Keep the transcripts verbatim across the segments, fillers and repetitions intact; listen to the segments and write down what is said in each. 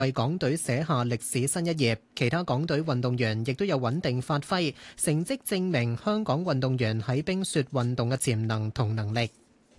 為港隊寫下歷史新一頁。其他港隊運動員亦都有穩定發揮，成績證明香港運動員喺冰雪運動嘅潛能同能力。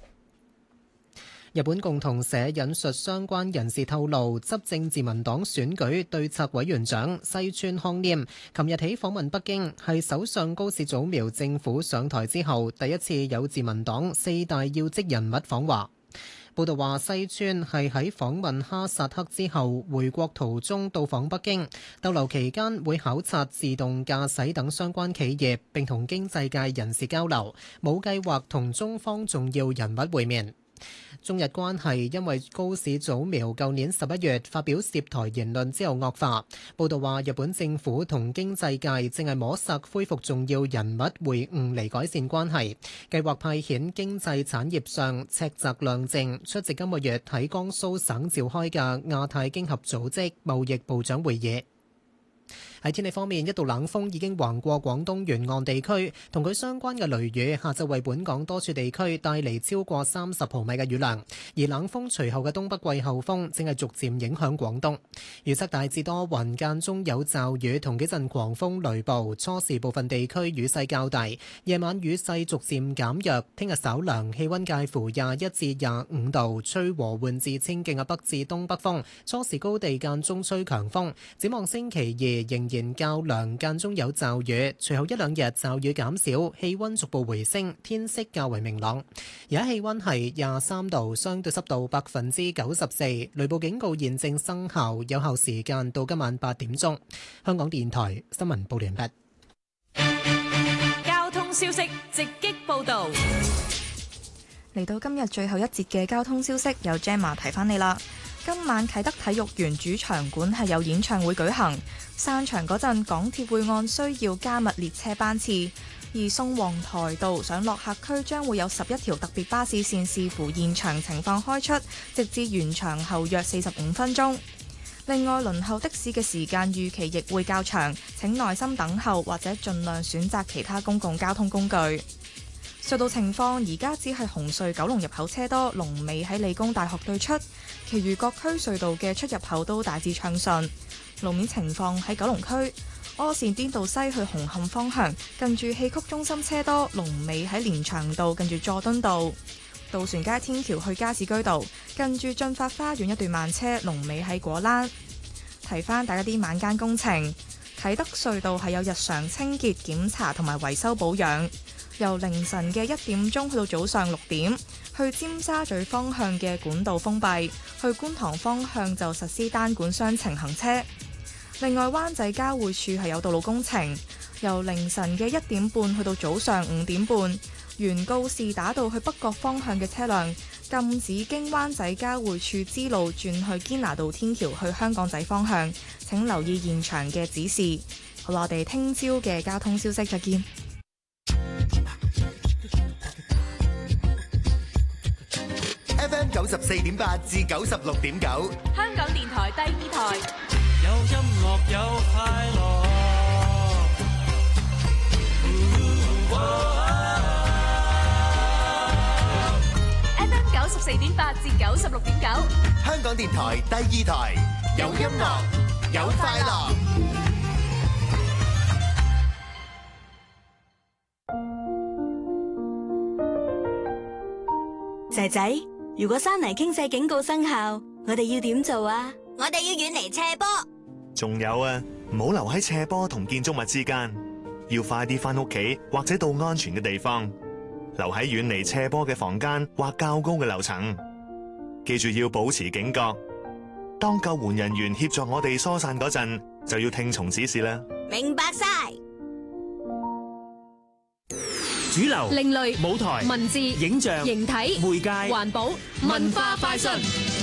日本共同社引述相關人士透露，執政自民黨選舉對策委員長西村康稔琴日起訪問北京，係首相高市早苗政府上台之後第一次有自民黨四大要職人物訪華。報道話，西村係喺訪問哈薩克之後回國途中到訪北京，逗留期間會考察自動駕駛等相關企業，並同經濟界人士交流，冇計劃同中方重要人物會面。中日關係因為高市早苗舊年十一月發表涉台言論之後惡化。報道話，日本政府同經濟界正係摸索恢復重要人物會晤嚟改善關係，計劃派遣經濟產業相赤澤亮正出席今個月喺江蘇省召開嘅亞太經合組織貿易部長會議。喺天氣方面，一道冷鋒已經橫過廣東沿岸地區，同佢相關嘅雷雨下晝為本港多處地區帶嚟超過三十毫米嘅雨量，而冷鋒隨後嘅東北季候風正係逐漸影響廣東。預測大致多雲，間中有驟雨同幾陣狂風雷暴，初時部分地區雨勢較大，夜晚雨勢逐漸減弱。聽日稍涼，氣溫介乎廿一至廿五度，吹和緩至清勁嘅北至東北風，初時高地間中吹強風。展望星期二仍然較涼，間中有驟雨，隨後一兩日驟雨減少，氣溫逐步回升，天色較為明朗。而家氣溫係廿三度，相對濕度百分之九十四，雷暴警告現正生效，有效時間到今晚八點鐘。香港電台新聞報完畢。 交通消息直擊報道。 嚟到今日最後一節嘅交通消息，有 Gemma 提翻你啦。今晚啟德體育園主場館係有演唱會舉行，散場嗰陣港鐵會按需要加密列車班次，而宋皇台道上落客區將會有十一條特別巴士線視乎現場情況開出，直至完場後約四十五分鐘。另外，輪候的士嘅時間預期亦會較長，請耐心等候或者盡量選擇其他公共交通工具。隧道情況，而家只係紅隧九龍入口車多，龍尾喺理工大學對出，其餘各區隧道嘅出入口都大致暢順。路面情況喺九龍區柯士甸道西去紅磡方向，近住戲曲中心車多，龍尾喺連翔道近住佐敦道。渡船街天橋去加士居道，近住進發花園一段慢車，龍尾喺果欄。提翻大家啲晚間工程，啟德隧道係有日常清潔檢查同埋維修保養。由凌晨嘅一點鐘去到早上六點，去尖沙咀方向嘅管道封閉，去觀塘方向就實施單管雙程行車。另外，灣仔交匯處係有道路工程，由凌晨嘅一點半去到早上五點半，原告士打道去北角方向嘅車輛禁止經灣仔交匯處支路轉去堅拿道天橋去香港仔方向，請留意現場嘅指示。好啦，我哋聽朝嘅交通消息再見。 F M 九十四點八至九十六點九， 香港電台第二台， 有音樂有快樂。 F M 九十四點八至九十六點九， 香港電台第二台，有音樂有快樂。 仔仔，如果山泥傾瀉警告生效，我哋要點做啊？ 我哋要遠離斜坡。 仲有啊，唔好留喺斜坡同建築物之間，要快啲返屋企或者到安全嘅地方，留喺遠離斜坡嘅房間或較高嘅樓層。記住要保持警覺，當救援人員協助我哋疏散嗰陣，就要聽從指示啦。 明白晒。 主流、 另類、 舞台、 文字、 影像、 形體、 媒介、 環保、文化快訊。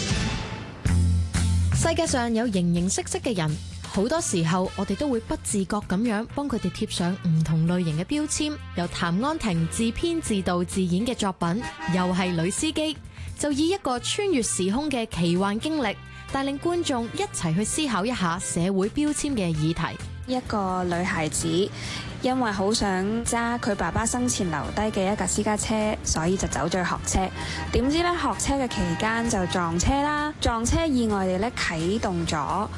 世界上有形形色色嘅人，好多時候我哋都會不自覺咁樣幫佢哋貼上唔同類型嘅標籤。由譚安婷自編自導自演嘅作品，又係女司機，就以一個穿越時空嘅奇幻經歷，帶領觀眾一齊去思考一下社會標籤嘅議題。 一個女孩子因為好想揸佢爸爸生前留低嘅一架私家車，所以就走咗去學車。點知咧學車嘅期間就撞車啦，撞車意外地咧啟動咗